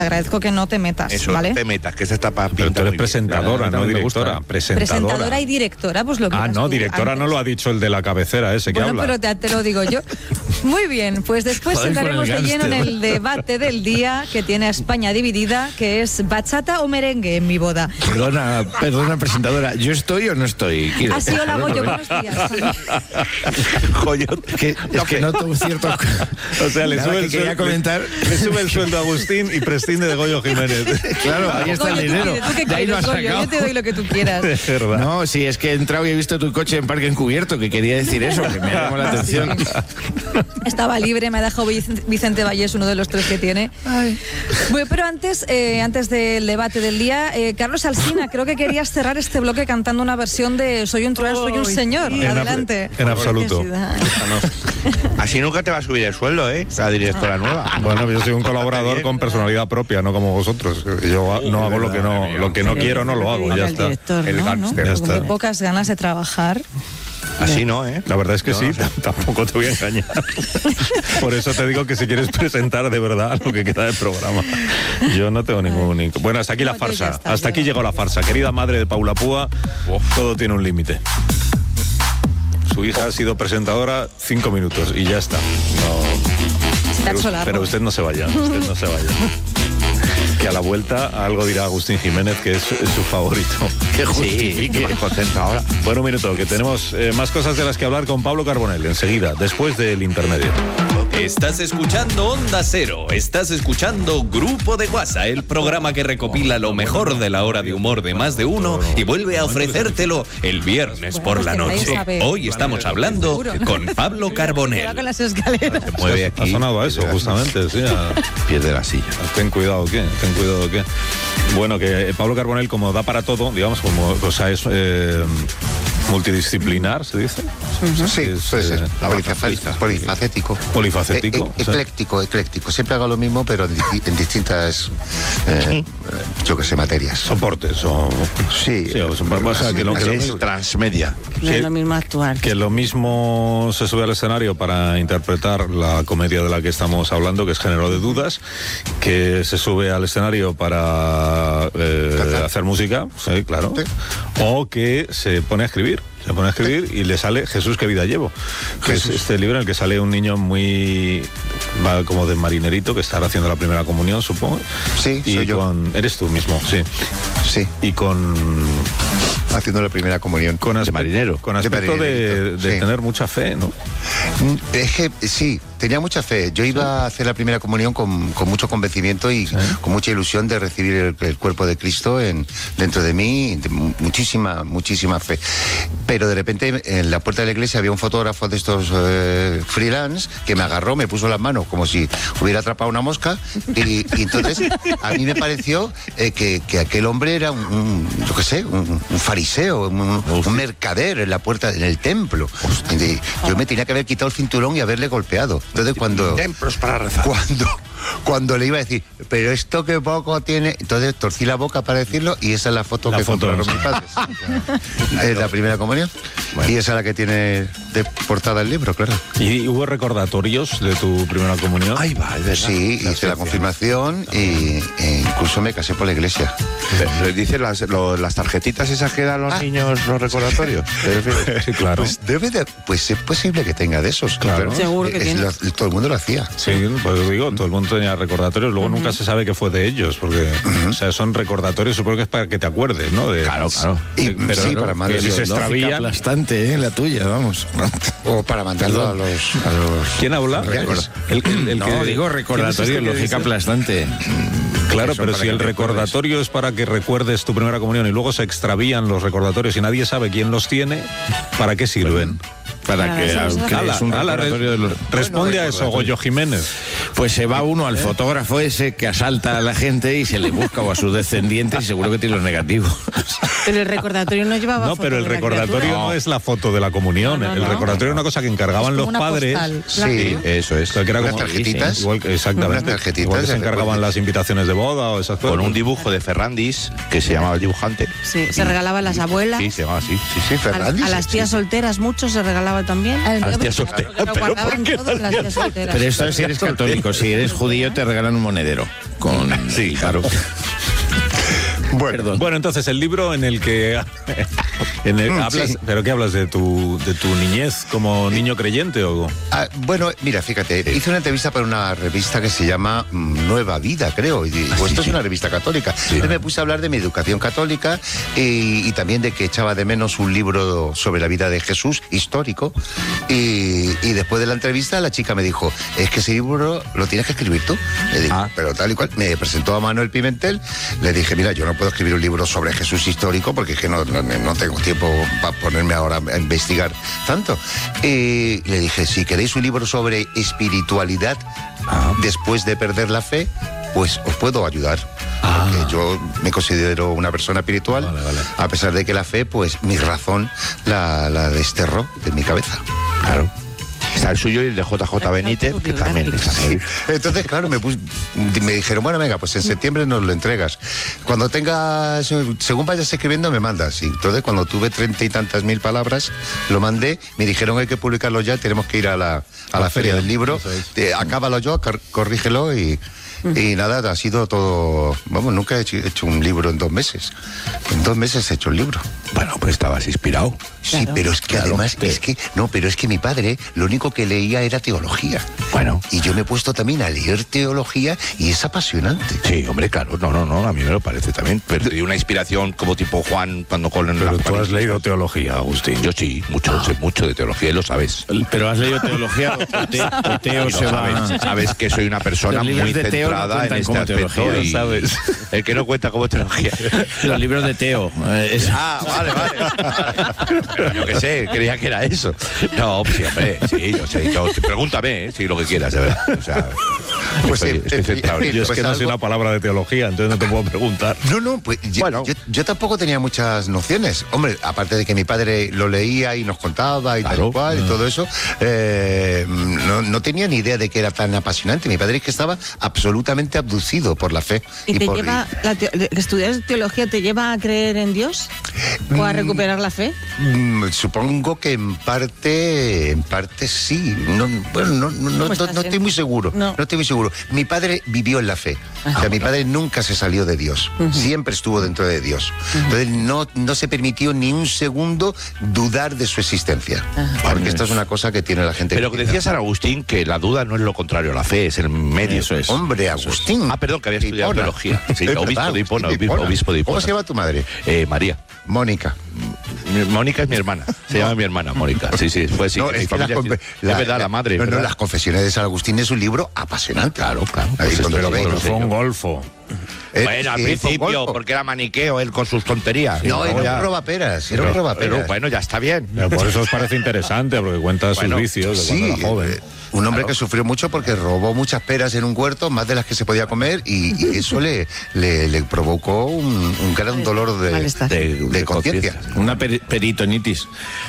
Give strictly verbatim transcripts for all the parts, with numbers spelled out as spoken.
agradezco que no te metas, Eso, ¿vale? no te metas, que se está para Pero tú eres presentadora, no directora. Presentadora. Presentadora y directora, pues lo que Ah, no, directora no lo ha dicho el de la cabecera ese que bueno, habla. pero te, te lo digo yo. Muy bien, pues después Joder, entraremos con el de lleno en gánster. el debate del día que tiene a España dividida, que es bachata o merengue en mi boda. Perdona, perdona, presentadora, ¿yo estoy o no estoy? Quiero- Así hola Goyo, buenos días. Joyo. Que, es que noto un cierto... O sea, le Nada, sube, que el quería sueldo, comentar... le, le sube el sueldo a Agustín y prescinde de Goyo Jiménez. Claro, ahí está el Goyo, ¿tú dinero. quieres? ¿Tú qué De ahí lo quieres, has Goyo? sacado. Yo te doy lo que tú quieras. Es verdad. No, sí, es que he entrado y he visto tu coche en parque encubierto, que quería decir eso, que me ha llamado la atención. Estaba libre, me ha dejado Vic- Vicente Vallés, uno de los tres que tiene. Bueno, pero antes, eh, antes del debate del día, eh, Carlos Alsina, creo que querías cerrar este bloque cantando una versión de Soy un troll, soy un señor. En ab- Adelante. en absoluto. Necesidad. Así nunca te va a subir el sueldo, ¿eh? La directora nueva. Bueno, yo soy un colaborador con personalidad propia, no como vosotros. Yo no hago lo que no, lo que no quiero, no lo hago, ya El está. director, El ¿no? gángster. ¿no? Ya Con está. muy pocas ganas de trabajar. Así no, ¿eh? La verdad es que Yo sí, no sé. tampoco te voy a engañar. Por eso te digo que si quieres presentar de verdad lo que queda del programa. Yo no tengo ningún... ningún- Bueno, hasta aquí la No, yo ya farsa. está, Hasta yo aquí ya. llegó la farsa. Querida madre de Paula Púa, todo tiene un límite. Su hija ha sido presentadora cinco minutos y ya está. No, Se te ha hecho pero, largo. pero usted no se vaya, usted no se vaya. Que a la vuelta algo dirá Agustín Jiménez, que es, es su favorito. Que justifique. Sí, contento ahora. Bueno, un minuto, que tenemos eh, más cosas de las que hablar con Pablo Carbonell enseguida, después del intermedio. Estás escuchando Onda Cero, estás escuchando Grupo de WhatsApp, el programa que recopila lo mejor de la hora de humor de más de uno y vuelve a ofrecértelo el viernes Bueno, por pues la tendréis noche. a ver. Hoy estamos hablando Seguro. con Pablo Cuidado Carbonell. con las escaleras. Mueve Ha aquí. sonado a eso, justamente, sí. a- Pierde la silla. Ten cuidado, ¿qué? Ten cuidado, ¿qué? Bueno, que eh, Pablo Carbonell, como da para todo, digamos, como, o sea, es eh, multidisciplinar, ¿se dice? Sí, Es, puede ser. eh, Polifacético. Polifacético. Polifacético, Eh, eh, ecléctico, ecléctico. Siempre hago lo mismo, pero en, di- en distintas, eh, yo que sé, materias. Soportes o... Sí, Sí, o sea, o sea, que lo, que lo- Es transmedia. No Sí. es lo mismo actuar. que lo mismo se sube al escenario para interpretar la comedia de la que estamos hablando, que es Género de Dudas, que se sube al escenario para eh, Cantar. hacer música, sí, claro, Sí. o que se pone a escribir. Se pone a escribir y le sale Jesús, qué vida llevo. Que es este libro en el que sale un niño muy... va como de marinerito, que estará haciendo la primera comunión, supongo. Sí, y soy yo. con... Eres tú mismo, sí. Sí, Y con... haciendo la primera comunión. Con De aspe- marinero. Con De aspecto de, marinerito, de sí. tener mucha fe, ¿no? Mm, Es que sí, tenía mucha fe. Yo iba a hacer la primera comunión con, con mucho convencimiento y con mucha ilusión de recibir el, el cuerpo de Cristo en, dentro de mí, de mu- muchísima, muchísima fe. Pero de repente en la puerta de la iglesia había un fotógrafo de estos eh, freelance que me agarró, me puso las manos como si hubiera atrapado una mosca y, y entonces a mí me pareció eh, que, que aquel hombre era un, un, yo qué sé, un, un fariseo, un, un mercader en la puerta, en el templo. Y yo me tenía que haber quitado el cinturón y haberle golpeado. Entonces cuando... Templos para rezar. Cuando, cuando le iba a decir, pero esto que poco tiene... Entonces torcí la boca para decirlo y esa es la foto La que foto, compraron sí. mis padres. Es la primera comunión. Y esa es la que tiene de portada el libro, claro. ¿Y hubo recordatorios de tu primera comunión? Ahí va, es verdad. Sí, hice la confirmación y e incluso me casé por la iglesia. ¿Les dicen las, lo- las tarjetitas esas que dan los Ah. niños, los recordatorios? ¿Te refieres? Sí, claro. Pues debe de, pues es posible que tenga de esos, claro. Seguro que Es tiene. lo- todo el mundo lo hacía. Sí, pues digo, todo el mundo tenía recordatorios, luego nunca se sabe qué fue de ellos, porque o sea, son recordatorios, supongo que es para que te acuerdes, ¿no? De, Claro, claro. Y, Eh, pero sí, no, para que mandarlo, si se ¿no? extravían- aplastante, ¿eh? La tuya, vamos. O para mandarlo a los, a los... ¿Quién habla? Records. El, el- el no, que- digo ¿quién recordatorio, es este que lógica dice? aplastante. Claro, Son pero para si que el te acuerdes. recordatorio es para que recuerdes tu primera comunión y luego se extravían los recordatorios y nadie sabe quién los tiene, ¿para qué sirven? Para Para que, eso es aunque Ala, es un ala, recordatorio de los... responde a Bueno, eso, Goyo Jiménez. Pues se va uno al fotógrafo ese que asalta a la gente y se le busca o a sus descendientes y seguro que tiene los negativos. Pero el recordatorio no llevaba No, foto pero el de la recordatorio criatura. no es la foto de la comunión. No, no, el no. recordatorio es una cosa que encargaban Es los como una padres. postal. Sí, Eso es. Que era Unas como- tarjetitas. Igual, que- exactamente. Unas tarjetitas Igual que se de encargaban recuerdo. las invitaciones de boda o esas cosas. Con un dibujo de Ferrandis, que se llamaba el dibujante. Sí, se regalaban las abuelas. Sí, se llamaba así. Sí, sí. Sí, A, Fernández. a las tías solteras, muchos se regalaba guardaba también. El- Las tías solteras. Porque lo Pero guardaban ¿por qué todas las las tías tías solteras. Pero esto es si eres católico, si eres judío te regalan un monedero. Con... Sí, claro. Bueno, Bueno, entonces el libro en el que en el, Mm, hablas, sí. pero ¿qué hablas de tu de tu niñez como niño creyente o? ah, bueno, mira, fíjate, hice una entrevista para una revista que se llama mm, Nueva Vida, creo, y digo, esto es una revista católica. Entonces me puse a hablar de mi educación católica y, y también de que echaba de menos un libro sobre la vida de Jesús, histórico, y, y después de la entrevista la chica me dijo, es que ese libro lo tienes que escribir tú. Le digo, Ah. pero tal y cual, me presentó a Manuel Pimentel, le dije, mira, yo no puedo escribir un libro sobre Jesús histórico porque es que no, no, no tengo tiempo para ponerme ahora a investigar tanto. Y le dije, si queréis un libro sobre espiritualidad después de perder la fe, pues os puedo ayudar. Porque yo me considero una persona espiritual, Vale, vale. a pesar de que la fe, pues mi razón la, la desterró de mi cabeza. Claro. Está el suyo y el de J J Benítez, que también es así. Entonces, claro, me, pus- me dijeron, bueno, venga, pues en septiembre nos lo entregas. Cuando tengas, según vayas escribiendo, me mandas. Y entonces, cuando tuve treinta y tantas mil palabras, lo mandé, me dijeron, hay que publicarlo ya, tenemos que ir a la, a la feria del libro. Eso es. Eh, acábalo yo, cor- corrígelo y... Y nada, ha sido todo... Vamos, nunca he hecho, he hecho un libro en dos meses. En dos meses he hecho el libro. Bueno, pues estabas inspirado. Sí, Claro. pero es que Claro, además, te- es que... No, pero es que mi padre lo único que leía era teología. Bueno. Y yo me he puesto también a leer teología y es apasionante. Sí, hombre, claro. No, no, no, a mí me lo parece también. Pero te dio una inspiración como tipo Juan cuando con Pero la tú has leído teología, Agustín. Yo sí, mucho, sé mucho de teología y lo sabes. Pero has leído teología o te- o Teo Y se lo va... sabes, sabes que soy una persona Los libros muy de Teo no centrada en cuentan este como aspecto teología, y ¿sabes? el que no cuenta como teología. Los libros de Teo. eh, es- Ah, vale, vale. Pero yo qué sé, creía que era eso. No, sí, hombre, sí, yo sé. Yo, pregúntame, ¿eh? Sí, lo que quieras, de verdad. O sea, Pues, estoy, eh, estoy eh, centrado. eh, Yo es Pues que no sé algo- una palabra de teología, entonces no te puedo preguntar. No, no, pues yo, Bueno. yo, yo tampoco tenía muchas nociones. Hombre, aparte de que mi padre lo leía y nos contaba y tal Claro. y cual y todo eso, eh, no, no tenía ni idea de que era tan apasionante. Mi padre es que estaba absolutamente abducido por la fe. ¿Y te por, lleva, la teo- estudiar teología te lleva a creer en Dios? ¿O a recuperar la fe? Mm, supongo que en parte, en parte sí. No, bueno, no, no, no, ¿Cómo no- estás, no eh? estoy muy seguro. No. No. estoy muy seguro. Mi padre vivió en la fe. O sea, mi padre nunca se salió de Dios. Siempre estuvo dentro de Dios. Entonces no, no se permitió ni un segundo dudar de su existencia. Porque esto es una cosa que tiene la gente. Pero que decía San Agustín que la duda no es lo contrario a la fe, es el medio. Eso es. Hombre, Agustín. Ah, perdón, que había estudiado Hipona. teología. Sí, Es obispo verdad, de Hipona, Agustín obispo- obispo de Hipona. ¿Cómo se llama tu madre? Eh, María. Mónica. Mi- Mónica es mi hermana. Se llama mi hermana, Mónica. Sí, sí, pues sí. No, que mi es, que las familia- confe- es verdad, la madre. No, no, ¿verdad? las confesiones de San Agustín es un libro apasionante. Claro, claro. Ahí Pues cuando esto lo es ves. lo Fue un golfo. Eh, Bueno, al sí, principio, Fongolfo. porque era maniqueo él con sus tonterías. Y No, luego era ya- un robaperas. Era un Pero- robaperas. pero bueno, ya está bien. Pero por eso os parece interesante, porque cuenta Bueno, sus vicios de cuando Sí, era joven. eh, un hombre que sufrió mucho porque robó muchas peras en un huerto, más de las que se podía comer, y, y eso le, le, le provocó un, un gran dolor de, Malestar. de, De- de de conciencia. Una peri- peritonitis.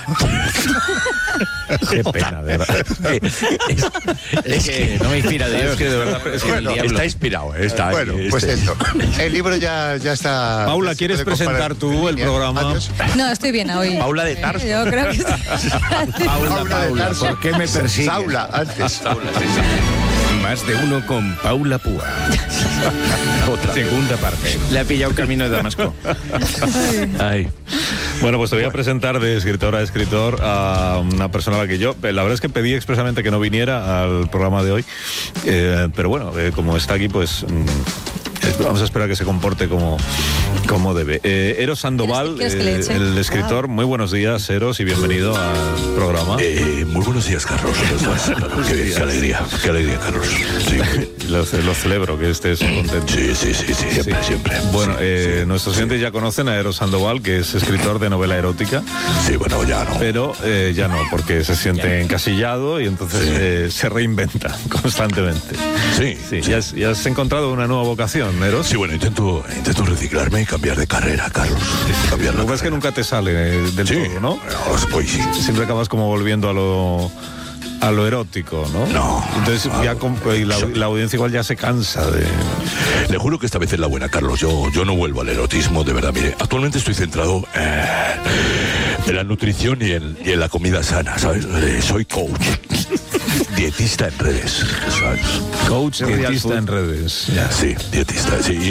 Qué pena, de verdad. Es que no me inspira Dios. Es que de verdad, es que el diablo. está inspirado, eh, está Bueno, ahí, pues este- esto. El libro ya, ya está. Paula, ya se ¿quieres puede comprar presentar tú en el línea. programa? Adiós. No, estoy bien hoy. Paula de Tarso. Yo creo que está... Paula, Paula de Paula, Tarso. ¿por qué me persigues? Saula, antes. Más de uno con Paula Púa. Segunda parte. Le ha pillado camino de Damasco. Ay. Bueno, pues te voy a presentar de escritor a escritor a una persona a la que yo, la verdad es que pedí expresamente que no viniera al programa de hoy, eh, pero bueno, eh, como está aquí, pues mm, eh, vamos a esperar que se comporte como, como debe. Eh, Eros Sandoval, ¿Quieres que le eh, eche? el escritor, muy buenos días, Eros, y bienvenido al programa. Eh, muy buenos días, Carlos. Qué, qué alegría, qué alegría, Carlos. Sí, Lo, ce- lo celebro que estés contento. sí, sí, sí, sí, siempre, Sí. siempre. Bueno, Sí, eh, sí. nuestros oyentes ya conocen a Eros Sandoval, que es escritor de novela erótica, Sí, bueno, ya no. pero eh, ya no, porque se siente encasillado y entonces Sí. eh, se reinventa constantemente. Sí, Sí, ya has, ya has encontrado una nueva vocación, Eros. Sí, bueno, intento, intento reciclarme y cambiar de carrera, Carlos. Cambiar Lo la que pasa es que carrera. nunca te sale eh, del Sí, todo, ¿no? bueno, pues sí. Siempre acabas como volviendo a lo a lo erótico, ¿no? No. Entonces ya com- y la, la audiencia igual ya se cansa de... Le juro que esta vez es la buena, Carlos. Yo, yo no vuelvo al erotismo, de verdad. Mire, actualmente estoy centrado en la nutrición y en, y en la comida sana, ¿sabes? Eh, soy coach. Dietista en redes. ¿sabes? Coach, dietista en redes. Sí, dietista, sí.